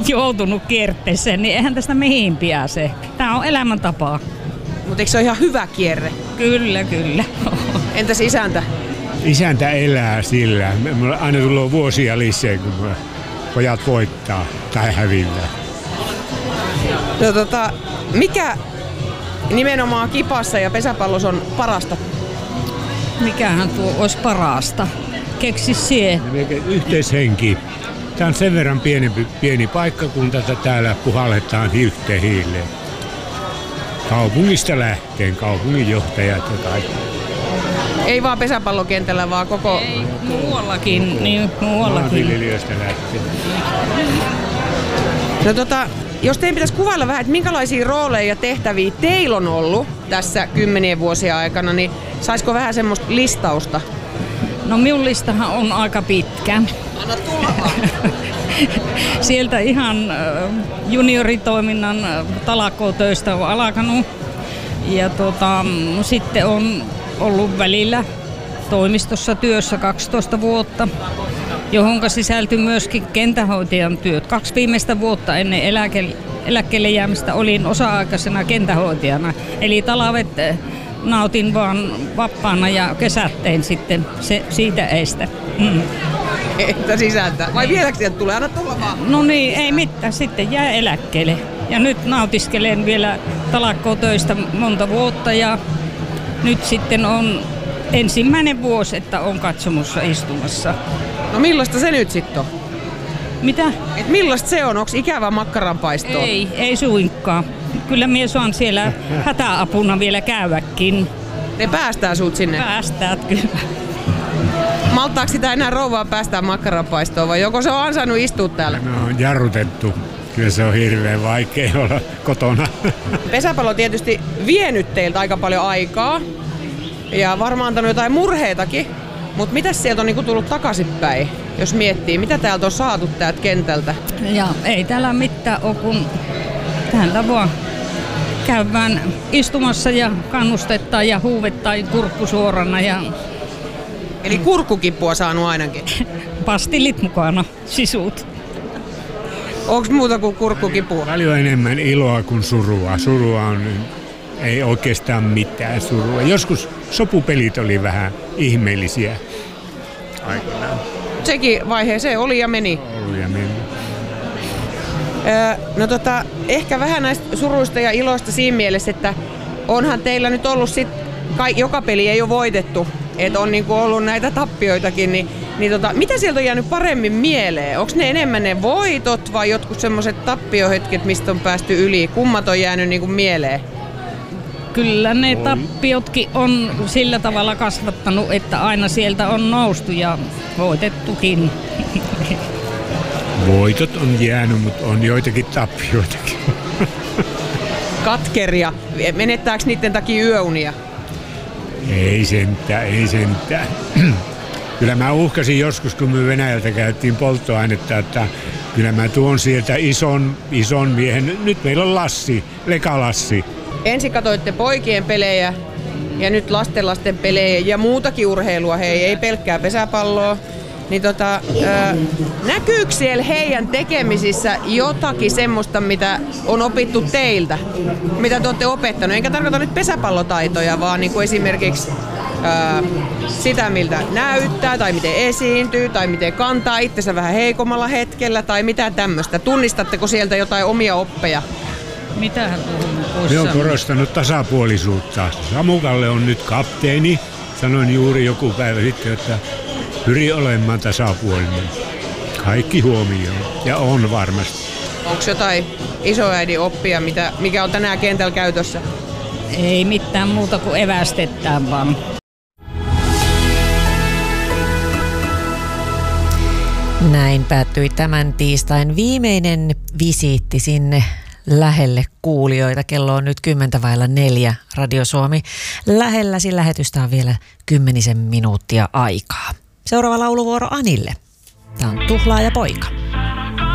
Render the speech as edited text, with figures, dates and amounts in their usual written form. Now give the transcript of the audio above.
joutunut kierteeseen, niin eihän tästä mihin pääse. Tämä on elämäntapaa. Mutta eikö se ole ihan hyvä kierre? Kyllä, kyllä. Entäs isäntä? Isäntä elää sillä. Mulla aina tulee vuosia lisää, kun pojat voittaa tai hävillä. No, mikä nimenomaan kipassa ja pesäpallossa on parasta? Mikähän tuo olisi parasta? Keksi sie. Yhteishenki. Tämä on sen verran pieni paikkakunta, että täällä puhalletaan yhteen hiileen. Kaupungista lähteen, kaupunginjohtajat ja kaikki. Ei vaan pesäpallokentällä, vaan koko... Ei, muuallakin. Niin, muuallakin. Maanviljelijöistä lähtien. No jos teidän pitäisi kuvailla vähän, että minkälaisia rooleja ja tehtäviä teillä on ollut tässä 10 vuosien aikana, niin saisiko vähän semmoista listausta? No minun listahan on aika pitkä. Anna tulla. Sieltä ihan junioritoiminnan talkootöistä on alkanut. Ja sitten on ollut välillä toimistossa työssä 12 vuotta, johonka sisältyi myöskin kentähoitajan työt. 2 viimeistä vuotta ennen eläkkeelle jäämistä olin osa-aikaisena kentähoitajana. Eli talvet nautin vaan vapaana ja kesät tein sitten siitä eistä. Entä sisältä? Vai vieläkö sieltä tulee? Anna tulla vaan. No niin, ei mitään. Sitten jää eläkkeelle. Ja nyt nautiskelen vielä talkootöistä monta vuotta ja nyt sitten on ensimmäinen vuosi, että on katsomossa istumassa. No millaista se nyt sitten on? Mitä? Et millaista se on? Onko ikävä makkaranpaistoa? Ei suinkaan. Kyllä minä saan siellä hätäapuna vielä käydäkin. Ne päästää sut sinne? Päästäät kyllä. Maltaako sitä enää rouvaa päästää makkaranpaistoon vai joko se on ansainnut istua täällä? No on jarrutettu. Kyllä se on hirveän vaikea olla kotona. Pesäpallo tietysti vienyt teiltä aika paljon aikaa ja varmaan antanut jotain murheitakin. Mutta mitä sieltä on niinku tullut takaisinpäin, jos miettii? Mitä täältä on saatu täältä kentältä? Ja ei täällä mitään ole, kun täällä vaan käydään istumassa ja kannustetaan ja huuvettaa kurkku suorana. Ja eli kurkkukipua saanut ainakin? Pastillit mukana, sisut. Onko muuta kuin kurkkukipua? Paljon enemmän iloa kuin surua. Surua on, ei oikeastaan mitään surua. Joskus sopupelit oli vähän ihmeellisiä aikanaan. Sekin vaihe, se oli ja meni. Oli ja meni. Ehkä vähän näistä suruista ja iloista siinä mielessä, että onhan teillä nyt ollut joka peli ei ole voitettu. Että on niinku ollut näitä tappioitakin, mitä sieltä on jäänyt paremmin mieleen? Onko ne enemmän ne voitot vai jotkut semmoiset tappiohetket, mistä on päästy yli? Kummat on jäänyt niinku mieleen? Kyllä ne tappiotkin on sillä tavalla kasvattanut, että aina sieltä on noustu ja voitettukin. Voitot on jäänyt, mutta on joitakin tappioitakin. Katkeria. Menettääkö niiden takia yöunia? Ei sentään. Kyllä mä uhkasin joskus, kun me Venäjältä käytiin polttoainetta, että kyllä mä tuon sieltä ison miehen. Nyt meillä on Leka-Lassi. Ensin katsoitte poikien pelejä ja nyt lasten pelejä ja muutakin urheilua, ei pelkkää pesäpalloa. Näkyykö siellä heidän tekemisissä jotakin semmoista, mitä on opittu teiltä? Mitä te olette opettanut? Enkä tarkoita nyt pesäpallotaitoja, vaan niin kuin esimerkiksi sitä, miltä näyttää, tai miten esiintyy, tai miten kantaa itsensä vähän heikommalla hetkellä, tai mitä tämmöistä. Tunnistatteko sieltä jotain omia oppeja? Mitähän Me on korostanut tasapuolisuutta. Samukalle on nyt kapteeni. Sanoin juuri joku päivä sitten, että pyri olemaan tasapuolinen. Kaikki huomioon. Ja on varmasti. Onko jotain isoäidin oppia, mikä on tänään kentällä käytössä? Ei mitään muuta kuin evästetään vaan. Näin päättyi tämän tiistain viimeinen visiitti sinne lähelle kuulijoita. Kello on nyt 3:10 Radio Suomi. Lähelläsi lähetystä on vielä 10 minuuttia aikaa. Seuraava lauluvuoro Anille. Tämä on Tuhlaaja poika.